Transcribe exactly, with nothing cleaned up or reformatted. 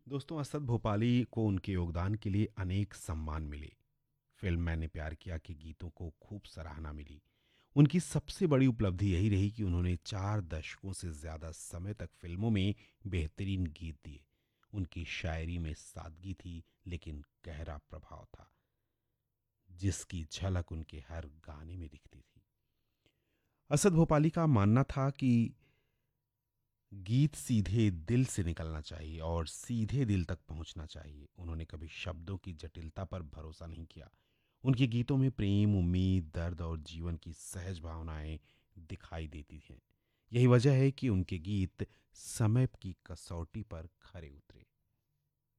दोस्तों, असद भोपाली को उनके योगदान के लिए अनेक सम्मान मिले। फिल्म मैंने प्यार किया के गीतों को खूब सराहना मिली। उनकी सबसे बड़ी उपलब्धि यही रही कि उन्होंने चार दशकों से ज्यादा समय तक फिल्मों में बेहतरीन गीत दिए। उनकी शायरी में सादगी थी, लेकिन गहरा प्रभाव था, जिसकी झलक उनके हर गाने में दिखती थी। असद भोपाली का मानना था कि गीत सीधे दिल से निकलना चाहिए और सीधे दिल तक पहुंचना चाहिए। उन्होंने कभी शब्दों की जटिलता पर भरोसा नहीं किया। उनके गीतों में प्रेम, उम्मीद, दर्द और जीवन की सहज भावनाएं दिखाई देती हैं। यही वजह है कि उनके गीत समय की कसौटी पर खरे उतरे।